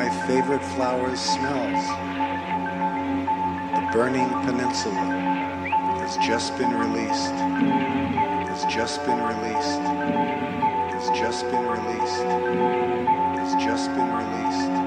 my favorite flowers smells. The Burning Peninsula has just been released. Has just been released. Has just been released. Has just been released.